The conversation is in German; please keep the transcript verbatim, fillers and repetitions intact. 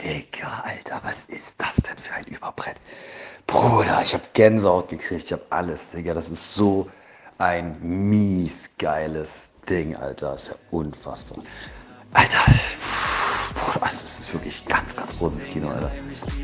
Digga, Alter, was ist das denn für ein Überbrett? Bruder, ich hab Gänsehaut gekriegt, ich hab alles, Digga. Das ist so ein mies geiles Ding, Alter. Das ist ja unfassbar. Alter, Bruder, das ist wirklich ganz, ganz großes Kino, Alter.